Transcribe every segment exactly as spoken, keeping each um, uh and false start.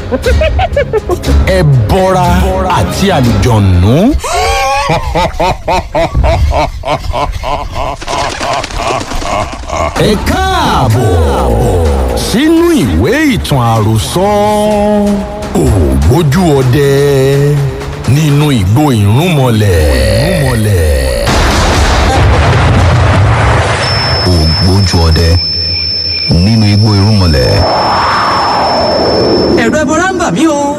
ẹbọra àti àlùjọ̀nù. ẹ káàbọ̀ sínú ìwé ìtàn àròsọ ògbójú ọdẹ nínú igbó ìrúnmọlẹ̀. ògbójú ọdẹ nínú igbó ìrúnmọlẹ̀. ẹ̀rọ ẹbọra ń bà mí o.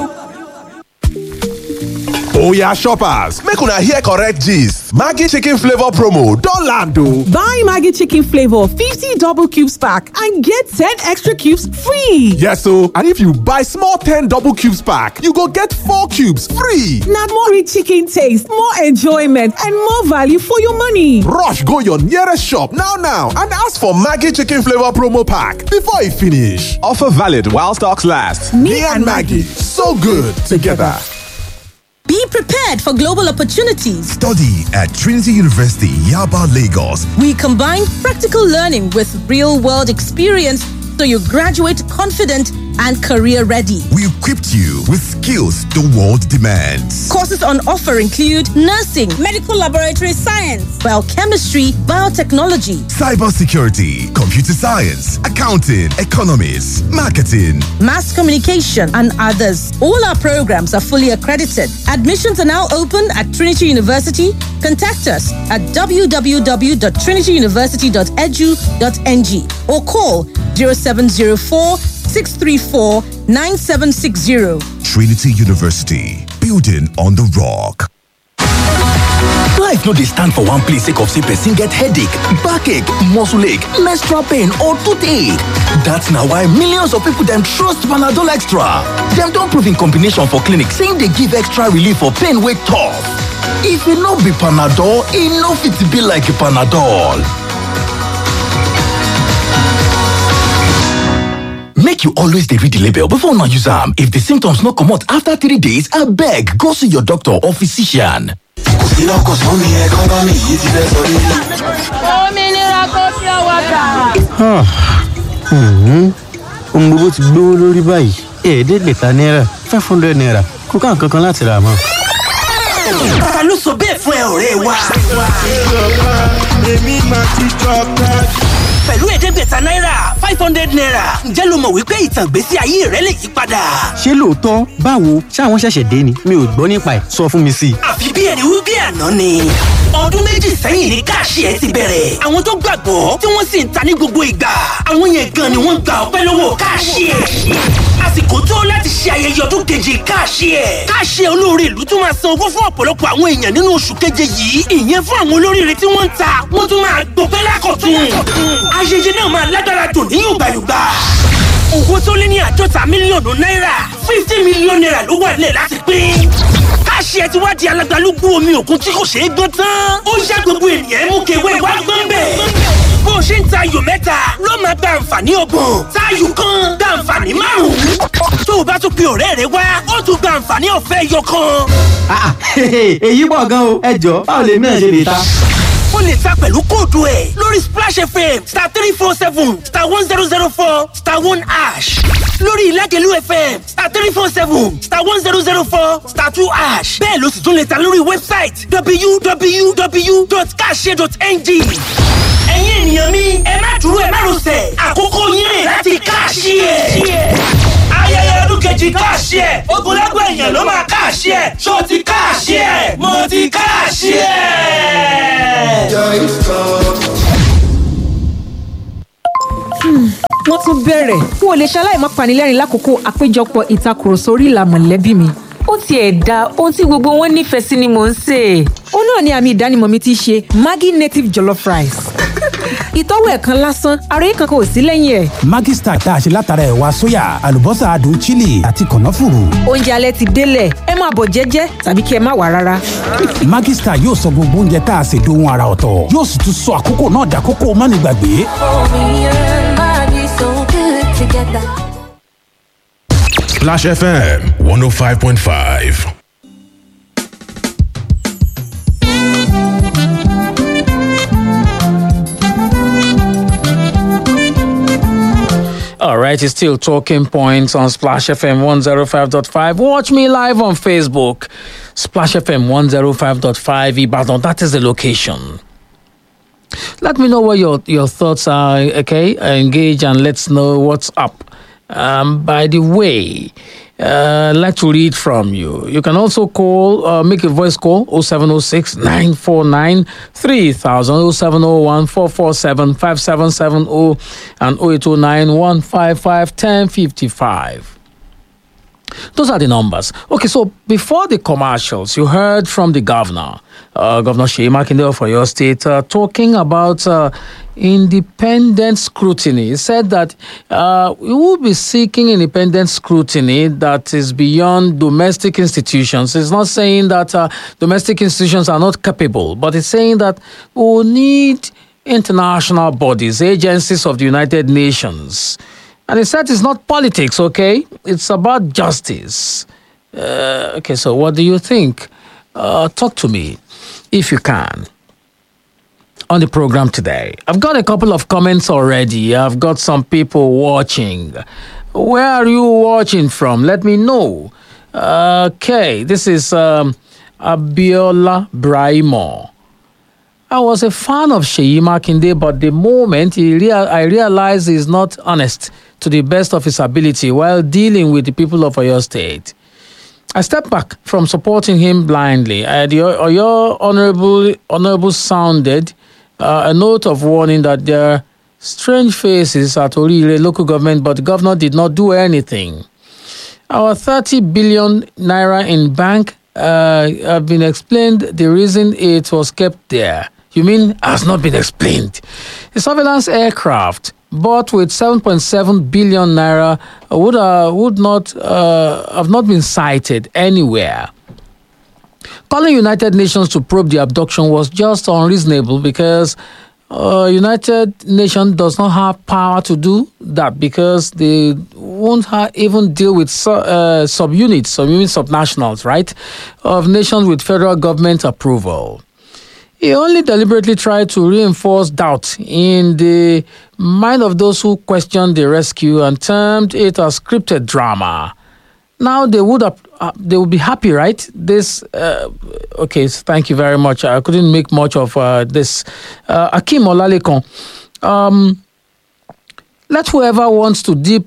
Oya shoppers, make una hear correct gist. Maggi chicken flavor promo don land o. Buy Maggi chicken flavor fifty double cubes pack and get ten extra cubes free. Yes o, and if you buy small ten double cubes pack, you go get four cubes free. Na more rich chicken taste, more enjoyment and more value for your money. Rush go your nearest shop now now and ask for Maggi chicken flavor promo pack before e finish. Offer valid while stocks last. Me and Maggi, so good together. Be prepared for global opportunities. Study at Trinity University, Yaba, Lagos. We combine practical learning with real-world experience so you graduate confident and career-ready. We equipped you with skills the world demands. Courses on offer include nursing, medical laboratory science, biochemistry, biotechnology, cybersecurity, computer science, accounting, economics, marketing, mass communication, and others. All our programs are fully accredited. Admissions are now open at Trinity University. Contact us at w w w dot trinity university dot e d u dot n g or call zero seven zero four, six three four, nine seven six zero. Trinity University, building on the rock. Life no dey stand for one place sake of say person get headache, backache, muscle ache, menstrual pain or toothache. That's na why millions of people dem trust Panadol Extra. Dem don prove in combination for clinic saying dey give extra relief for pain wey tough. If e no be Panadol, e no fit be like Panadol. Make you always dey read the label before una use am. If the symptoms no comot after three days, abeg go see your doctor or physician. Òmìnira kò fi ọwọ́ gbà. Ohun gbogbo ti gbówó lórí báyìí. Ẹ̀ẹ́dẹ́gbẹ̀ta náírà, five hundred naira. Kò ká nǹkan kan láti rà mọ́. Ta ló sọ bẹ́ẹ̀ fún ẹ ọ̀rẹ́ wa? Èmi máa ti jọba. Pẹ̀lú ẹ̀ẹ́dẹ́gbẹ̀ta náírà, five hundred naira. Ǹjẹ́ lo mọ̀ wípé ìtàn ìgbésí ayé rẹ lè yí padà? Ṣé lóòótọ́? Báwo? Ṣáwọn ṣẹ̀ṣẹ̀ dé ni? Mi ò gbọ́ nípa ẹ̀. Sọ fún mi sí i. Àfi bí ẹni wí bí àná ni. Ọdún méjì sẹ́yìn ní káàṣì ẹ̀ ti bẹ̀rẹ̀. Àwọn tó gbàgbọ́ tí wọ́n sì ń ta ní gbogbo ìgbà. Àwọn yẹn gan ni wọ́n gba ọpẹ́ lọ́wọ́ káàṣì ẹ̀. Àsìkò tó láti ṣe ayẹyẹ ọdún keje káàṣì ẹ̀. Káàṣì ẹ̀ olóore ìlú tún máa san owó fún ọ̀pọ̀lọpọ̀ àwọn èèyàn nínú oṣù keje yìí. Ìyẹn fún àwọn olóríire tí wọ́n ń ta. Wọ́n tún máa gbọpẹ́ lákọ̀tún. Ayẹyẹ náà máa lágbára dùn ní yùgbàyùgbà. Owó tó lé ní àádọ́ta mílíọ̀nù náírà fifty mílíọ̀nù náírà ló wà nílẹ̀ láti pín. Káàṣì ẹ̀ ti wá di alágbálúgbú omi òkun tí kò ṣeé gbọ́n tán. Ó yá gbogbo ènìyàn mú kewé wá gbọ́n bẹ̀. Bó o ṣe ń ta ayò mẹ́ta ló máa gba àǹfààní ọgbọ̀n. Táyù kan gba àǹfààní márùn-ún. Tó o bá tún pe ọ̀rẹ́ rẹ wá, ó tún gba àǹfààní ọ̀fẹ́ ẹyọ kan. Èyí pọ̀ gan o. Ẹ jọ̀ọ́, báwo lèmi náà ṣe lè ta? O lè ta pẹ̀lú kóòdù ẹ̀ lórí Splash F M star three four seven star one zero zero four star one hash. Lórí Ìlágẹ̀lú F M star three four seven star one zero zero four star two hash. Bẹ́ẹ̀ ló sì tún lè ta lórí wẹ́bsáìtì w w w dot kashare dot n g. Ẹ̀yin ènìyàn mi, ẹ má dúró ẹ má rọsẹ̀. Àkókò yín rè láti káàṣì ẹ̀. Ayẹyẹ ọdún kejì káàṣì ẹ̀. Ogunlọ́gbọ̀n èèyàn ló máa káàṣì ẹ̀. Ṣó ti káàṣì ẹ̀? Mo ti káàṣì ẹ̀. Wọ́n tún bẹ̀rẹ̀. N ò lè ṣaláì má panilẹ́rìn lákòókò àpéjọpọ̀ ìtakùrọ̀sọ orí ìlà mọ̀lẹ́bí mi. Ó tiẹ̀ da ohun tí gbogbo wọn nífẹ̀ẹ́ sí ni mò ń sè. Ó náà ni àmì ìdánimọ̀ mi ti ṣe Maggi native jollof rice. Ìtọ́wò ẹ̀kan lásán, àròyé kankan ò sí lẹ́yìn ẹ̀. Maggi Star tá a ṣe látara ẹ̀wà sóyà, àlùbọ́sà adùn chili àti kànáfùrù. Oúnjẹ alẹ́ ti délẹ̀, ẹ máa bọ̀ jẹ́jẹ́ tàbí kí ẹ má wá rárá. Maggi Star yóò sọ gbogbo oúnjẹ tá a ṣe dohun àrà ọ̀tọ̀. Yóò sì tún sọ àkókò náà dàkókò mánigbàgbé. Splash F M one oh five point five. All right. right, it's still Talking Points on Splash F M one oh five point five. Watch me live on Facebook. Splash F M one oh five point five Ibadan. That is the location. Let me know what your, your thoughts are, okay? Engage and let's know what's up. Um, by the way, uh, I'd like to read from you. You can also call, uh, make a voice call, oh seven oh six, nine four nine, three thousand, oh seven oh one, four four seven, five seven seven oh, and oh eight oh nine, one five five, one oh five five. Those are the numbers. Okay, so before the commercials, you heard from the governor, uh, Governor Seyi Makinde of Oyo State, uh, talking about uh, independent scrutiny. He said that uh, we will be seeking independent scrutiny that is beyond domestic institutions. It's not saying that uh, domestic institutions are not capable, but it's saying that we will need international bodies, agencies of the United Nations. And he said it's not politics, okay? It's about justice. Uh, okay, so what do you think? Uh, talk to me, if you can, on the program today. I've got a couple of comments already. I've got some people watching. Where are you watching from? Let me know. Okay, this is um, Abiola Braimo. I was a fan of Seyi Makinde, but the moment he rea- I realized he's not honest to the best of his ability while dealing with the people of Oyo State, I stepped back from supporting him blindly. Uh, the Oyo Honorable, Honorable sounded uh, a note of warning that there are strange faces at Orire local government, but the governor did not do anything. Our thirty billion naira in bank uh, have been explained the reason it was kept there. You mean has not been explained? The surveillance aircraft bought with seven point seven billion naira would uh, would not uh, have not been sighted anywhere. Calling United Nations to probe the abduction was just unreasonable because uh, United Nations does not have power to do that because they won't ha- even deal with su- uh, subunits, subunits subnationals, right, of nations with federal government approval. He only deliberately tried to reinforce doubt in the mind of those who questioned the rescue and termed it a scripted drama. Now they would uh, they would be happy, right? This uh, okay. So thank you very much. I couldn't make much of uh, this. Uh, Akim Olalekon, um, let whoever wants to deep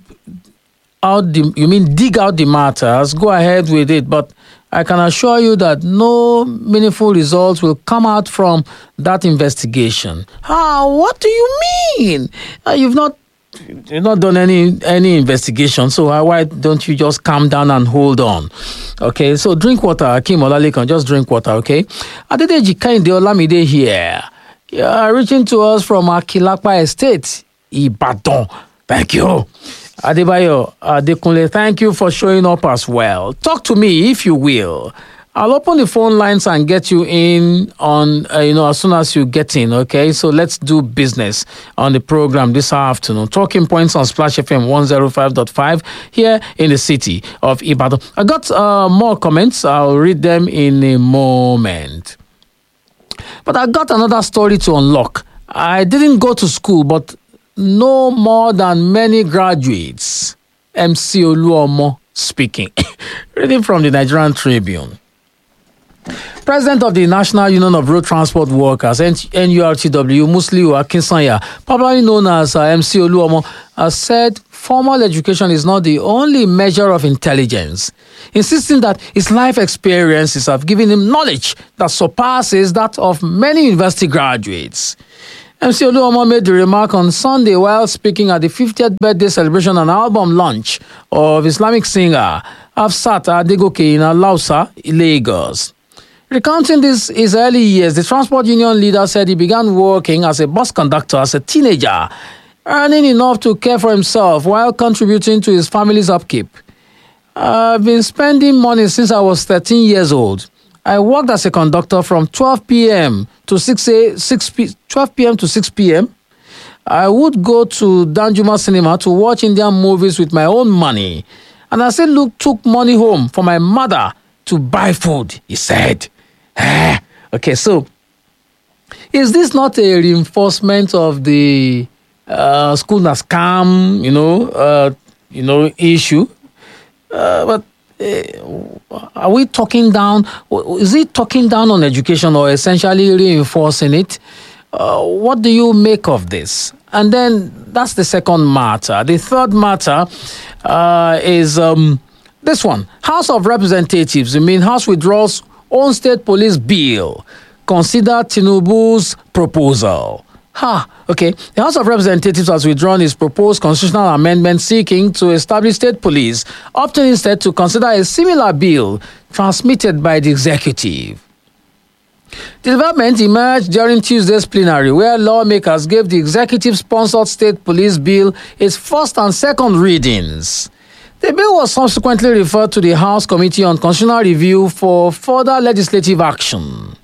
out the you mean dig out the matters, go ahead with it, but I can assure you that no meaningful results will come out from that investigation. Ah, what do you mean? Uh, you've not you've not done any any investigation, so uh, why don't you just calm down and hold on? Okay, so drink water, Akim Olalekan, just drink water, okay? Adedeji Kehinde Olamide here. You are reaching to us from Akilapa Estate, Ibadan. Thank you. Adebayo Adekunle, thank you for showing up as well. Talk to me if you will. I'll open the phone lines and get you in on, uh, you know, as soon as you get in, okay? So let's do business on the program this afternoon. Talking Points on Splash F M one oh five point five here in the city of Ibadan. I got uh, more comments. I'll read them in a moment. But I got another story to unlock. I didn't go to school, but no more than many graduates. M C Oluomo speaking. Reading from the Nigerian Tribune. President of the National Union of Road Transport Workers, N U R T W, Musliu Akinsanya, popularly known as uh, M C Oluomo, has said formal education is not the only measure of intelligence, insisting that his life experiences have given him knowledge that surpasses that of many university graduates. M C Oluomo made the remark on Sunday while speaking at the fiftieth birthday celebration and album launch of Islamic singer Hafsat Adegoke in Alausa, Lagos. Recounting this, his early years, the transport union leader said he began working as a bus conductor as a teenager, earning enough to care for himself while contributing to his family's upkeep. I've been spending money since I was thirteen years old. I worked as a conductor from twelve p.m. to six p.m. to six p.m. I would go to Danjuma Cinema to watch Indian movies with my own money. And I still look, took money home for my mother to buy food, he said. Okay, so is this not a reinforcement of the uh, school as scam, you know, uh, you know, issue. Uh, but uh, are we talking down? Is it talking down on education or essentially reinforcing it? Uh, what do you make of this? And then that's the second matter. The third matter uh, is um, this one. House of Representatives, I mean, House withdraws own state police bill. Consider Tinubu's proposal. Ha, okay. The House of Representatives has withdrawn its proposed constitutional amendment seeking to establish state police, opting instead to consider a similar bill transmitted by the executive. The development emerged during Tuesday's plenary, where lawmakers gave the executive-sponsored state police bill its first and second readings. The bill was subsequently referred to the House Committee on Constitutional Review for further legislative action.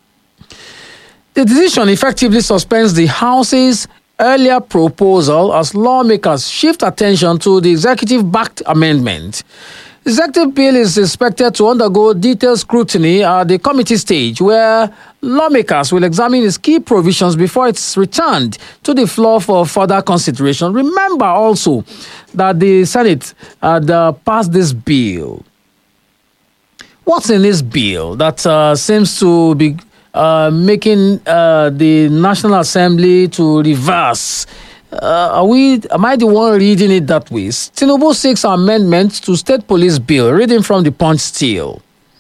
The decision effectively suspends the House's earlier proposal as lawmakers shift attention to the executive-backed amendment. The executive bill is expected to undergo detailed scrutiny at the committee stage, where lawmakers will examine its key provisions before it's returned to the floor for further consideration. Remember also that the Senate had uh, passed this bill. What's in this bill that uh, seems to be uh, making uh, the National Assembly to reverse? Uh, are we? Am I the one reading it that way? Tinubu seeks amendments to State Police Bill. Reading from the Punch still.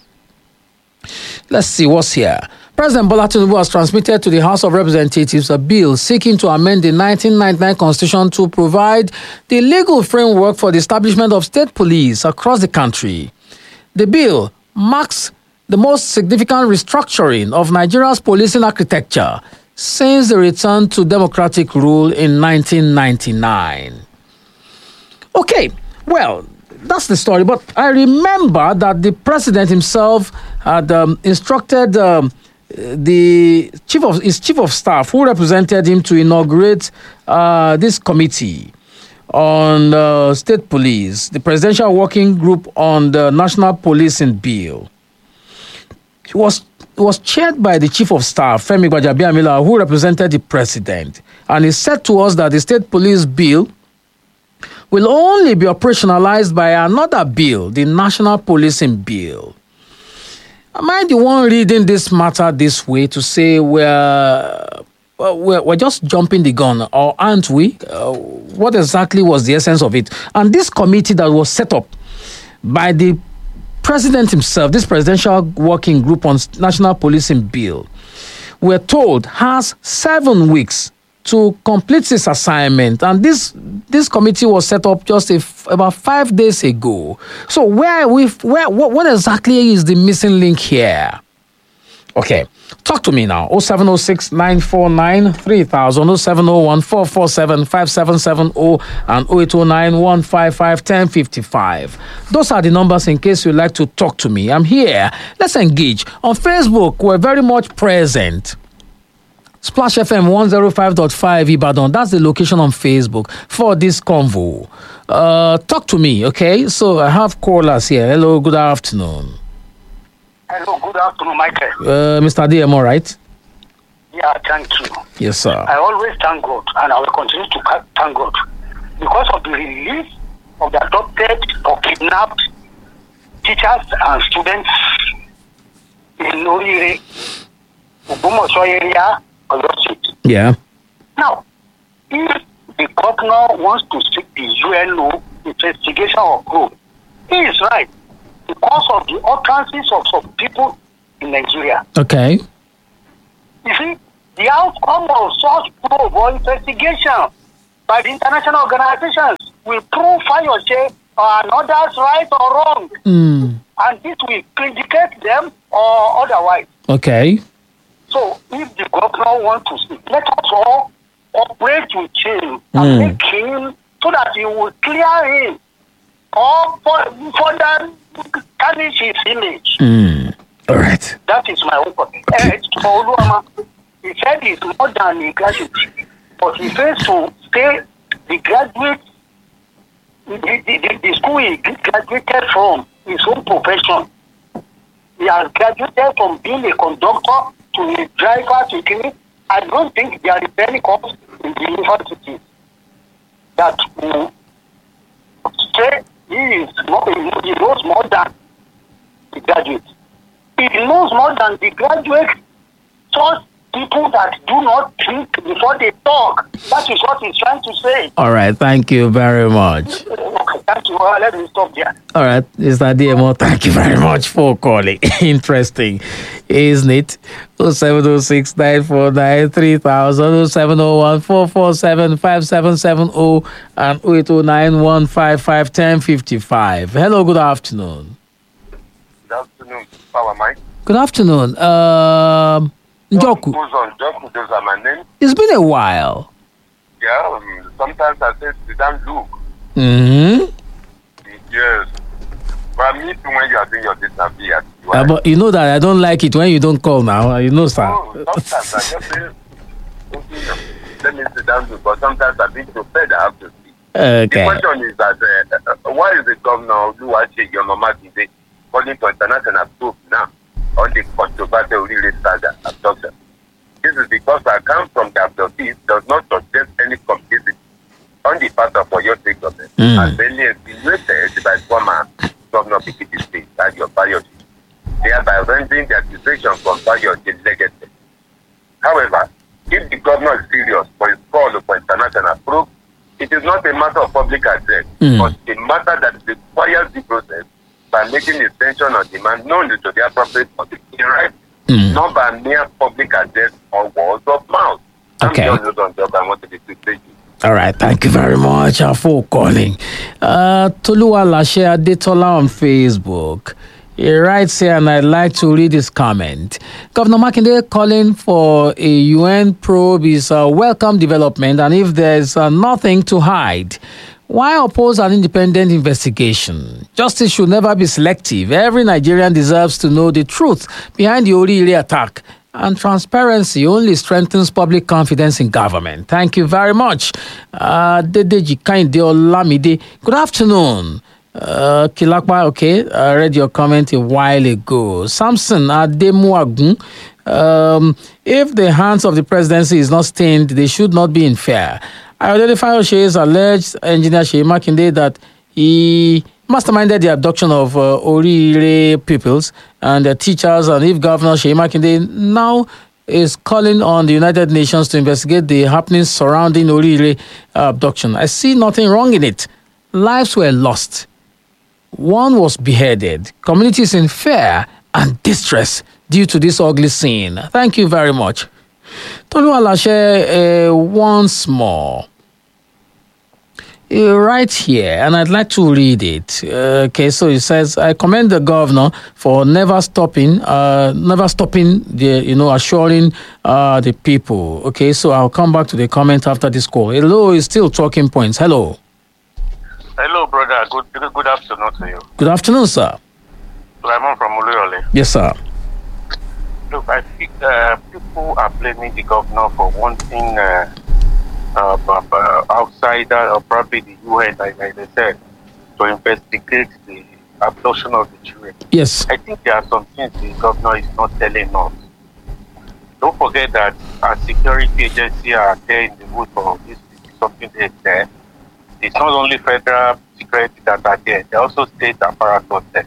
Let's see what's here. President Bola Tinubu has transmitted to the House of Representatives a bill seeking to amend the nineteen ninety-nine Constitution to provide the legal framework for the establishment of state police across the country. The bill marks the most significant restructuring of Nigeria's policing architecture since the return to democratic rule in nineteen ninety-nine. Okay, well, that's the story. But I remember that the president himself had um, instructed um, the chief of his chief of staff, who represented him, to inaugurate uh, this committee on uh, state police, the Presidential Working Group on the National Policing Bill. It was It was chaired by the Chief of Staff, Femi Gbajabiamila, who represented the President. And he said to us that the State Police Bill will only be operationalized by another bill, the National Policing Bill. Am I the one reading this matter this way to say we're, we're, we're just jumping the gun, or aren't we? Uh, what exactly was the essence of it? And this committee that was set up by the President himself, this Presidential Working Group on National Policing Bill, we're told has seven weeks to complete this assignment. And this this committee was set up just a f- about five days ago. So where we where what, what exactly is the missing link here? Okay, talk to me now. oh seven oh six, nine four nine, three thousand, oh seven oh one, four four seven, five seven seven oh, and oh eight oh nine, one five five, one oh five five. Those are the numbers in case you'd like to talk to me. I'm here. Let's engage. On Facebook, we're very much present. Splash F M one oh five point five Ibadan. That's the location on Facebook for this convo. Uh, talk to me, okay? So I have callers here. Hello, good afternoon. Hello, good afternoon, Michael. Uh, Mister D, am I right? Yeah, thank you. Yes, sir. I always thank God, and I will continue to thank God because of the release of the adopted or kidnapped teachers and students in Norire, Ogbomoso area, Oyo State. Yeah. Now, if the governor wants to seek the U N O investigation of probe, he is right. Because of the utterances of some people in Nigeria. Okay. You see, the outcome of such probe or investigation by the international organizations will prove Fayose or others right or wrong. Mm. And this will vindicate them or otherwise. Okay. So if the governor wants to speak, let us all operate with him and Mm. make him so that he will clear him or for, for them tarnish his image. Mm. All right. That is my own point. Okay. Uh, for Oluwama, he said he's more than a graduate, but he fails to stay the graduate, the, the, the, the school he graduated from, his own profession. He has graduated from being a conductor to a driver to a clinic. I don't think there is any course in the university that will say he is more, he knows more than the graduate. He knows more than the graduate. Just people that do not think before they talk. That is what he's trying to say. All right, thank you very much. Okay, thank you. Well, let me stop there. All right, Mister D M O, thank you very much for calling. Interesting, isn't it? oh seven oh six nine four nine three thousand, oh seven oh one four four seven five seven seven oh, and oh eight oh nine one five five one oh five five. Hello, good afternoon. Good afternoon, Power Mike. Good afternoon. Um, Njoku. Njoku, those are my name. It's been a while. Yeah, um, sometimes I say, they don't look. Mm-hmm. Yes. But me too, when you are doing your disability. Uh, but you know that I don't like it when you don't call now. You know, sir. Oh, sometimes I just say, okay, let me sit down, but sometimes I've been so fed I have to speak. Okay. The question is that uh, uh, why is the governor of Luwache, your mama, today, calling to international proof now on the controversial relay saga abduction? This is because I come from the abductees does not suggest any complicity on the part of your state government, mm. as mainly insinuated by former governor of Ekiti State, that your Bayoti, thereby rendering the accusation from Bayoti legacy. However, if the governor is serious for his call for international proof, it is not a matter of public address, mm. but a matter that requires the process by making extension on demand known to the appropriate public right, mm. not by mere public address or words of mouth. Okay. I'm just on job. I want to be to All right, thank you very much uh, for calling. Uh, Toluwa Lashe Adetola on Facebook. He writes here, and I'd like to read his comment. Governor Makinde calling for a U N probe is a welcome development, and if there's uh, nothing to hide, why oppose an independent investigation? Justice should never be selective. Every Nigerian deserves to know the truth behind the Oriire attack, and transparency only strengthens public confidence in government. Thank you very much. Uh, Dedeji Kainde Olamide. Good afternoon. Uh, Kilakwa, okay, I read your comment a while ago. Samson Ademuagun. Um, if the hands of the presidency is not stained, they should not be in fear. I identify Oshe's alleged engineer Sheyi Makinde that he masterminded the abduction of uh, Oriire pupils and their teachers, and if Governor Sheyi Makinde now is calling on the United Nations to investigate the happenings surrounding Oriire uh, abduction, I see nothing wrong in it. Lives were lost. One was beheaded. Communities in fear and distress due to this ugly scene. Thank you very much. Toluwa Lashe, uh, once more. Right here, and I'd like to read it. Uh, okay, so it says, I commend the governor for never stopping, uh, never stopping the, you know, assuring uh, the people. Okay, so I'll come back to the comment after this call. Hello, is still talking points. Hello. Hello, brother. Good good afternoon to you. Good afternoon, sir. Raymond from Oluyole. Yes, sir. Look, I think uh, people are blaming the governor for wanting uh, uh, uh, outsider or probably the U N, like they said, to investigate the abduction of the children. Yes. I think there are some things the governor is not telling us. Don't forget that our security agency are there in the wood for this something that's there. It's not only federal security that are there, there are also state apparatus there.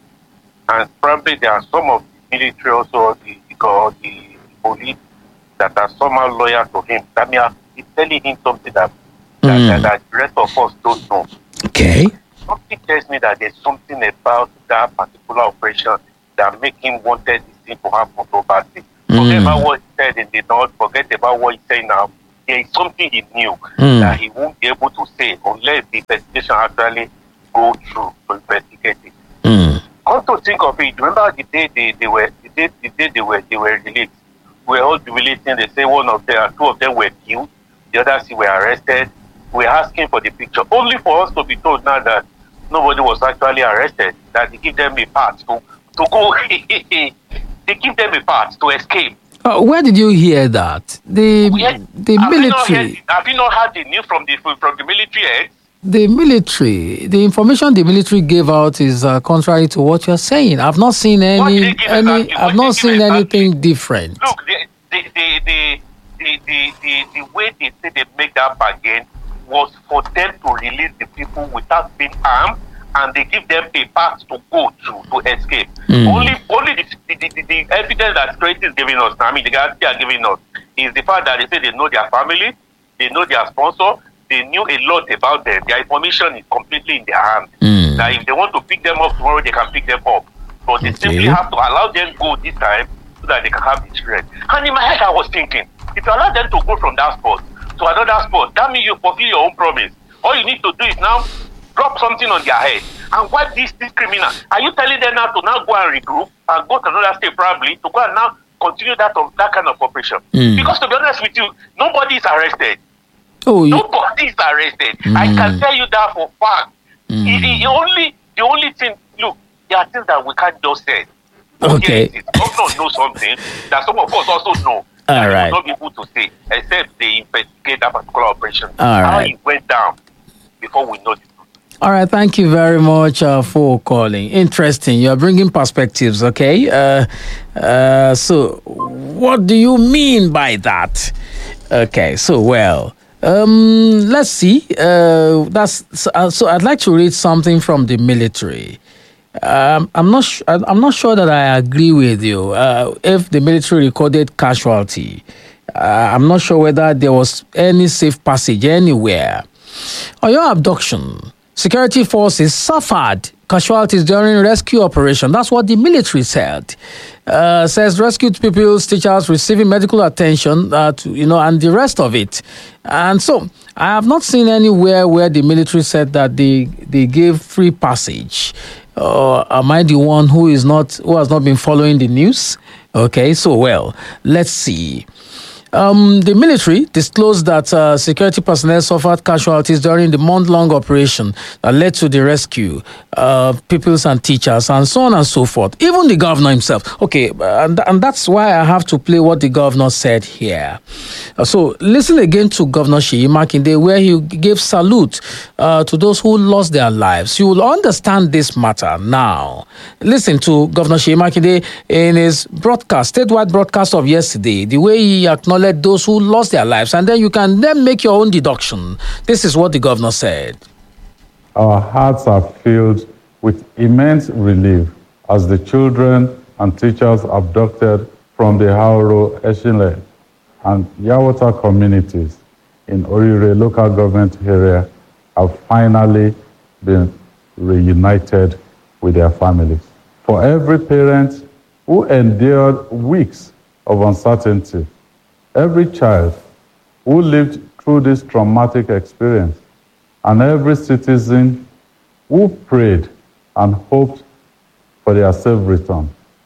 And probably there are some of the military also, the, the, the police that are somehow loyal to him. That means he's telling him something that, mm. that, that the rest of us don't know. Okay. Something tells me that there's something about that particular operation that make him wanted this thing to happen so badly. Mm. Forget about what he said in the north, forget about what he's saying now. There is something he knew mm. that he won't be able to say unless the investigation actually go through to investigate it. Mm. Come to think of it, remember the day they, they were the day, the day they were they were released. We were all jubilating. They say one of them, two of them were killed, the others were arrested. We are asking for the picture, only for us to be told now that nobody was actually arrested. That they give them a path to to go. They give them a path to escape. Uh, where did you hear that? The yeah. the have military. You heard, have you not heard the news from the from the military heads? The military, the information the military gave out is uh, contrary to what you're saying. I've not seen any, any. I've not seen anything different. Look, the the the the the, the, the, the way they say they make that bargain was for them to release the people without being armed, and they give them a path to go to to escape. Mm. Only only the, the, the, the evidence that security is giving us, I mean, the guys they are giving us, is the fact that they say they know their family, they know their sponsor, they knew a lot about them. Their information is completely in their hands. Mm. That if they want to pick them up tomorrow, they can pick them up. But they okay. simply have to allow them go this time so that they can have the strength. And in my head, I was thinking, if you allow them to go from that spot to another spot, that means you fulfill your own promise. All you need to do is now drop something on their head and wipe this, this criminal. Are you telling them now to now go and regroup and go to another state probably to go and now continue that of, that kind of operation? Mm. Because to be honest with you, nobody is arrested. Oh, you... Nobody is arrested. Mm. I can tell you that for fact. Mm. It, it, only the only thing, look, there are things that we can't just say. Okay. Governor know something that some of us also know. All right. Not be able to say, except they investigate that particular operation. All How right. it went down before we know the truth. All right. Thank you very much uh, for calling. Interesting. You're bringing perspectives. Okay. Uh, uh, so, what do you mean by that? Okay. So, well. Um, let's see. Uh, that's so, uh, so. I'd like to read something from the military. Um, I'm not. Sh- I'm not sure that I agree with you. Uh, if the military recorded casualty, uh, I'm not sure whether there was any safe passage anywhere. On your abduction, security forces suffered casualties during rescue operation. That's what the military said. Uh, says rescued pupils, teachers receiving medical attention, uh, to, you know, and the rest of it. And so I have not seen anywhere where the military said that they they gave free passage. Or uh, am I the one who is not who has not been following the news? Okay, so well, let's see. Um, the military disclosed that uh, security personnel suffered casualties during the month-long operation that led to the rescue, uh, pupils and teachers, and so on and so forth. Even the governor himself. Okay, and, and that's why I have to play what the governor said here. Uh, so listen again to Governor Seyi Makinde, where he gave salute uh, to those who lost their lives. You will understand this matter now. Listen to Governor Seyi Makinde in his broadcast, statewide broadcast of yesterday, the way he acknowledged those who lost their lives, and then you can then make your own deduction. This is what the governor said. Our hearts are filled with immense relief as the children and teachers abducted from the Hauro, Eshile, and Yawata communities in Orire local government area have finally been reunited with their families. For every parent who endured weeks of uncertainty, every child who lived through this traumatic experience, and every citizen who prayed and hoped for their safe return,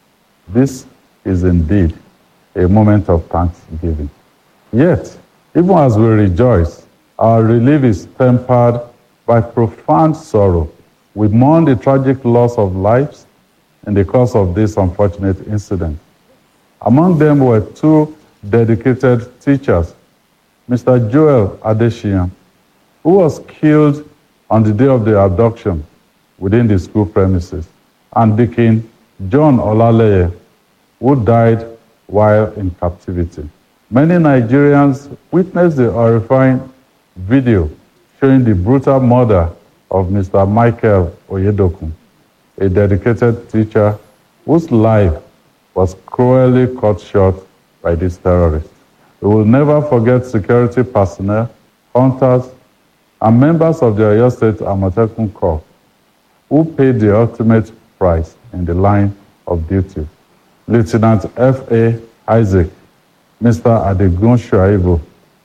this is indeed a moment of thanksgiving. Yet, even as we rejoice, our relief is tempered by profound sorrow. We mourn the tragic loss of lives in the course of this unfortunate incident. Among them were two dedicated teachers, Mister Joel Adeshian, who was killed on the day of the abduction within the school premises, and Deacon John Olaleye, who died while in captivity. Many Nigerians witnessed the horrifying video showing the brutal murder of Mister Michael Oyedokun, a dedicated teacher whose life was cruelly cut short by these terrorists. We will never forget security personnel, hunters, and members of the Oyo State Amotekun Corps who paid the ultimate price in the line of duty. Lieutenant F A Isaac, Mister Adegun Shuaibu,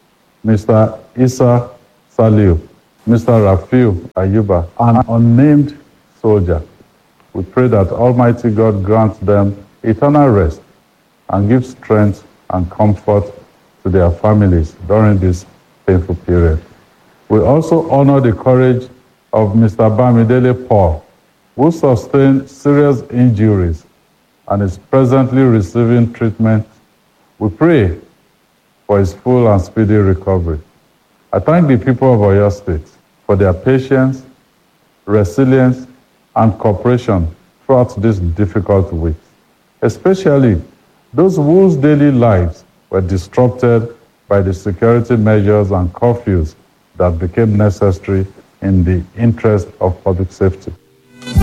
Mister Isa Saliu, Mister Rafiu Ayuba, an unnamed soldier. We pray that Almighty God grant them eternal rest and give strength and comfort to their families during this painful period. We also honor the courage of Mister Bamidele Paul, who sustained serious injuries and is presently receiving treatment. We pray for his full and speedy recovery. I thank the people of Oyo State for their patience, resilience, and cooperation throughout these difficult weeks, especially those whose daily lives were disrupted by the security measures and curfews that became necessary in the interest of public safety.